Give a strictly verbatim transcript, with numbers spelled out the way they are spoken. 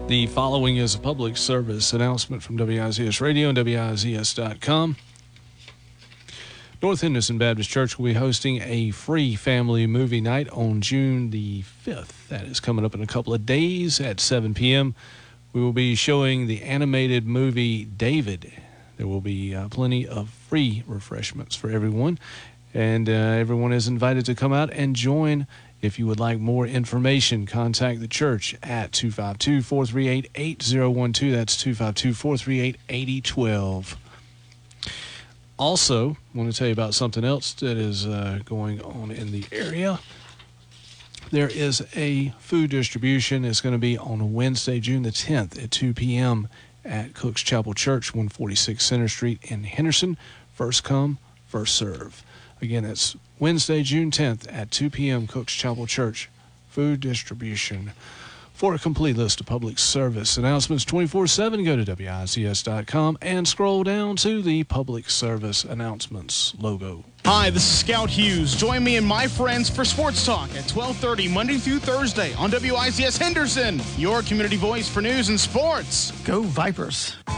The following is a public service announcement from W I Z S Radio and W I Z S dot com. North Henderson Baptist Church will be hosting a free family movie night on June the fifth. That is coming up in a couple of days at seven p.m. We will be showing the animated movie David. There will be uh, plenty of free refreshments for everyone, and uh, everyone is invited to come out and join. If you would like more information, contact the church at two five two, four three eight, eight zero one two. That's two five two, four three eight, eight zero one two. Also, I want to tell you about something else that is uh, going on in the area. There is a food distribution. It's going to be on Wednesday, June the tenth at two p.m. at Cook's Chapel Church, one forty-six Center Street in Henderson. First come, first serve. Again, that's Wednesday, June tenth at two p.m. Cook's Chapel Church. Food distribution. For a complete list of public service announcements twenty-four seven, go to W I Z S dot com and scroll down to the public service announcements logo. Hi, this is Scout Hughes. Join me and my friends for Sports Talk at twelve thirty Monday through Thursday on W I Z S Henderson, your community voice for news and sports. Go Vipers.